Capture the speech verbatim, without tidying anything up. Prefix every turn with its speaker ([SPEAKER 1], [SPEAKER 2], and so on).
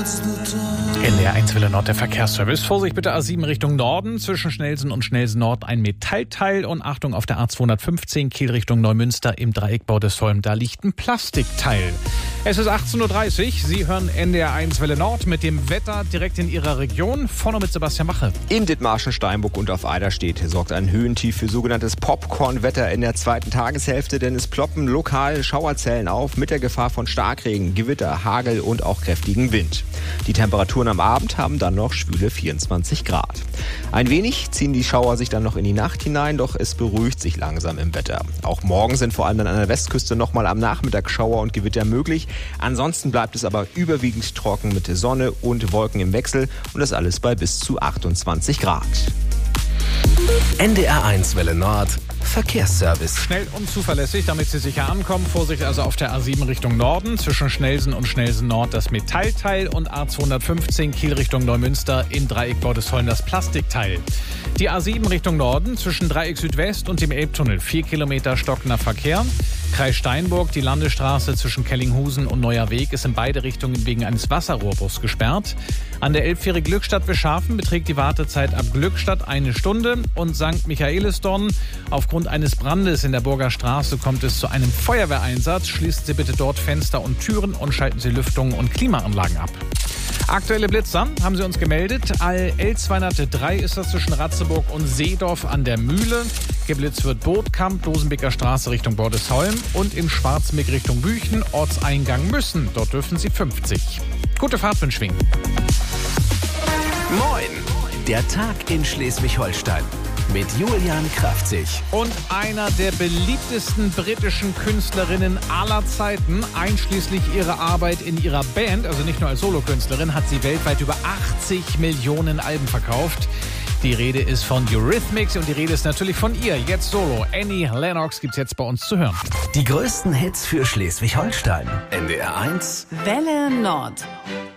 [SPEAKER 1] In der eins Welle Nord der Verkehrsservice. Vorsicht bitte A sieben Richtung Norden. Zwischen Schnelsen und Schnelsen Nord ein Metallteil. Und Achtung auf der A zweihundertfünfzehn Kiel Richtung Neumünster im Dreieck Bordesholm. Da liegt ein Plastikteil. Es ist achtzehn Uhr dreißig. Sie hören N D R eins Welle Nord mit dem Wetter direkt in Ihrer Region. Vorne mit Sebastian Mache.
[SPEAKER 2] In Dithmarschen, Steinburg und auf Eiderstedt sorgt ein Höhentief für sogenanntes Popcorn-Wetter in der zweiten Tageshälfte, denn es ploppen lokal Schauerzellen auf mit der Gefahr von Starkregen, Gewitter, Hagel und auch kräftigen Wind. Die Temperaturen am Abend haben dann noch schwüle vierundzwanzig Grad. Ein wenig ziehen die Schauer sich dann noch in die Nacht hinein, doch es beruhigt sich langsam im Wetter. Auch morgen sind vor allem dann an der Westküste nochmal am Nachmittag Schauer und Gewitter möglich. Ansonsten bleibt es aber überwiegend trocken mit Sonne und Wolken im Wechsel und das alles bei bis zu achtundzwanzig Grad.
[SPEAKER 3] N D R eins Welle Nord Verkehrsservice.
[SPEAKER 1] Schnell und zuverlässig, damit Sie sicher ankommen. Vorsicht also auf der A sieben Richtung Norden. Zwischen Schnelsen und Schnelsen Nord das Metallteil und A zweihundertfünfzehn Kiel Richtung Neumünster im Dreieck Bordesholm das Plastikteil. Die A sieben Richtung Norden zwischen Dreieck Südwest und dem Elbtunnel. Vier Kilometer stockender Verkehr. Kreis Steinburg, die Landesstraße zwischen Kellinghusen und Neuer Weg ist in beide Richtungen wegen eines Wasserrohrbruchs gesperrt. An der Elbfähre Glückstadt-Wischhafen beträgt die Wartezeit ab Glückstadt eine Stunde und Sankt Michaelisdonn. Aufgrund eines Brandes in der Burger Straße kommt es zu einem Feuerwehreinsatz. Schließen Sie bitte dort Fenster und Türen und schalten Sie Lüftungen und Klimaanlagen ab. Aktuelle Blitzer haben sie uns gemeldet. L zweihundertdrei ist das zwischen Ratzeburg und Seedorf an der Mühle. Geblitzt wird Bootkamp, Dosenbeker Straße Richtung Bordesholm und in Schwarzmeck Richtung Büchen, Ortseingang Müssen. Dort dürfen Sie fünfzig. Gute Fahrt wünschen.
[SPEAKER 3] Moin! Der Tag in Schleswig-Holstein mit Julian Kraftzig.
[SPEAKER 1] Und einer der beliebtesten britischen Künstlerinnen aller Zeiten, einschließlich ihrer Arbeit in ihrer Band, also nicht nur als Solokünstlerin, hat sie weltweit über achtzig Millionen Alben verkauft. Die Rede ist von Eurythmics und die Rede ist natürlich von ihr. Jetzt solo. Annie Lennox gibt's jetzt bei uns zu hören.
[SPEAKER 3] Die größten Hits für Schleswig-Holstein. N D R eins
[SPEAKER 4] Welle Nord.